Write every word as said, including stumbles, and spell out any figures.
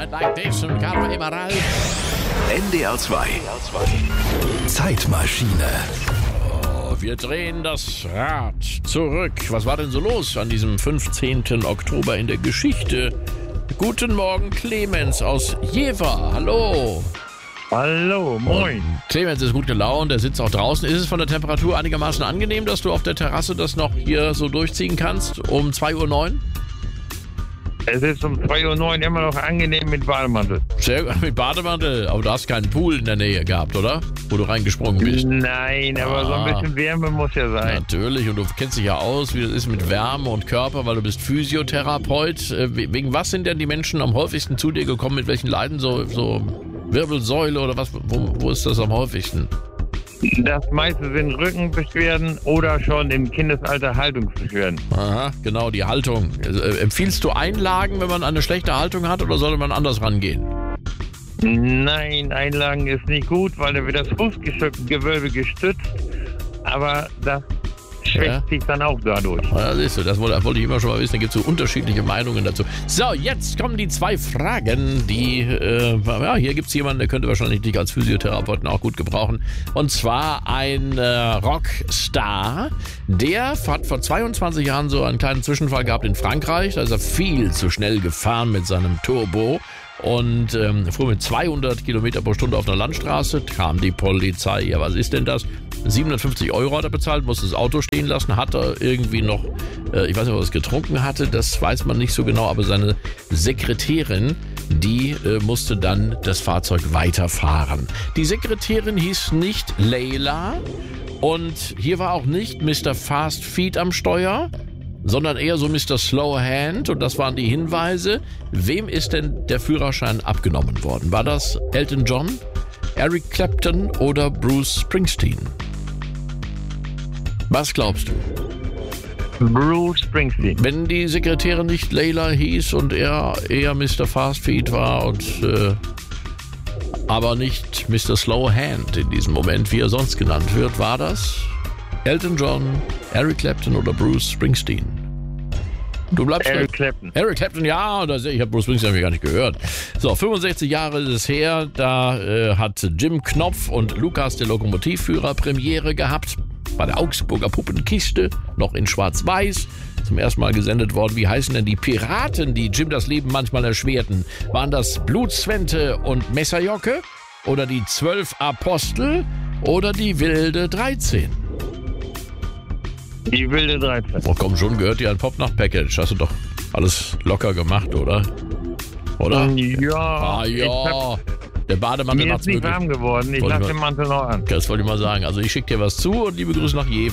night like this und Carlo Emerald. N D R zwei. Zeitmaschine. Oh, wir drehen das Rad zurück. Was war denn so los an diesem fünfzehnten Oktober in der Geschichte? Guten Morgen, Clemens aus Jever. Hallo. Hallo, moin. Und Clemens ist gut gelaunt, er sitzt auch draußen. Ist es von der Temperatur einigermaßen angenehm, dass du auf der Terrasse das noch hier so durchziehen kannst um zwei Uhr neun? Es ist um zwei Uhr neun immer noch angenehm mit Bademantel. Sehr gut, mit Bademantel. Aber du hast keinen Pool in der Nähe gehabt, oder? Wo du reingesprungen bist. Nein, aber Ah. so ein bisschen Wärme muss ja sein. Natürlich, und du kennst dich ja aus, wie das ist mit Wärme und Körper, weil du bist Physiotherapeut. Äh, Wegen was sind denn die Menschen am häufigsten zu dir gekommen? Mit welchen Leiden? So, so Wirbelsäule oder was? Wo, wo ist das am häufigsten? Das meiste sind Rückenbeschwerden oder schon im Kindesalter Haltungsbeschwerden. Aha, genau, die Haltung. Also, äh, empfiehlst du Einlagen, wenn man eine schlechte Haltung hat, oder sollte man anders rangehen? Nein, Einlagen ist nicht gut, weil da wird das Fußgewölbe gestützt, aber das schwächt Ja. sich dann auch dadurch. Ja, siehst du, das wollte, wollte ich immer schon mal wissen. Da gibt es so unterschiedliche Meinungen dazu. So, jetzt kommen die zwei Fragen, die, äh, ja, hier gibt es jemanden, der könnte wahrscheinlich dich als Physiotherapeuten auch gut gebrauchen. Und zwar ein äh, Rockstar, der hat vor zweiundzwanzig Jahren so einen kleinen Zwischenfall gehabt in Frankreich. Da ist er viel zu schnell gefahren mit seinem Turbo. Und ähm, fuhr mit zweihundert Kilometer pro Stunde auf einer Landstraße, kam die Polizei. Ja, was ist denn das? siebenhundertfünfzig Euro hat er bezahlt, musste das Auto stehen lassen, hat er irgendwie noch, äh, ich weiß nicht, was er getrunken hatte, das weiß man nicht so genau, aber seine Sekretärin, die äh, musste dann das Fahrzeug weiterfahren. Die Sekretärin hieß nicht Leila und hier war auch nicht Mister Fast Feet am Steuer, sondern eher so Mister Slow Hand, und das waren die Hinweise. Wem ist denn der Führerschein abgenommen worden? War das Elton John, Eric Clapton oder Bruce Springsteen? Was glaubst du? Bruce Springsteen. Wenn die Sekretärin nicht Leila hieß und er eher Mister Fast Feet war und äh, aber nicht Mister Slow Hand in diesem Moment, wie er sonst genannt wird, war das Elton John, Eric Clapton oder Bruce Springsteen? Du bleibst Eric gleich- Clapton. Eric Clapton, ja, das, ich habe Bruce Springsteen hab ich gar nicht gehört. So, fünfundsechzig Jahre ist es her, da äh, hat Jim Knopf und Lukas, der Lokomotivführer, Premiere gehabt. Bei der Augsburger Puppenkiste, noch in Schwarz-Weiß, zum ersten Mal gesendet worden. Wie heißen denn die Piraten, die Jim das Leben manchmal erschwerten? Waren das Blutzwente und Messerjocke? Oder die Zwölf Apostel? Oder die Wilde dreizehn? Die wilde dreizehn. Oh komm schon, gehört dir ein Pop-Nacht-Package. Hast du doch alles locker gemacht, oder? Oder? Ja, Ah ich ja, hab, der Bademantel mir macht's ist nicht möglich. warm geworden. Ich Wollte lasse ich den mal- Mantel noch an. Das wollte ich mal sagen. Also ich schicke dir was zu und liebe Grüße nach Jever.